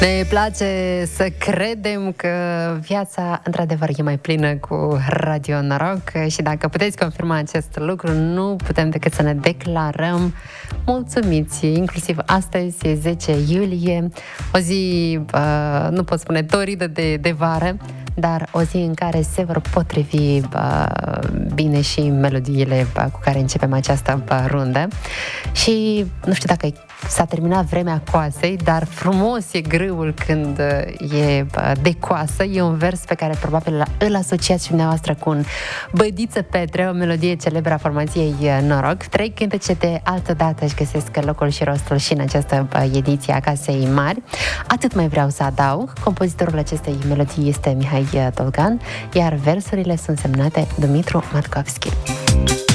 Ne place să credem că viața într-adevăr e mai plină cu Radio Noroc și dacă puteți confirma acest lucru, nu putem decât să ne declarăm mulțumiți. Inclusiv astăzi e 10 iulie, o zi, nu pot spune toridă de vară, dar o zi în care se vor potrivi bine și melodiile cu care începem această rundă. Și nu știu dacă s-a terminat vremea coasei, dar frumos e grâul când e de coasă. E un vers pe care probabil îl asociați și dumneavoastră cu un Bădiță Petre, o melodie celebră a formației Noroc. 3 cântece de altă dată își găsesc locul și rostul și în această ediție a Casei Mari. Atât mai vreau să adaug, compozitorul acestei melodii este Mihai Dolgan, iar versurile sunt semnate Dumitru Matkovski.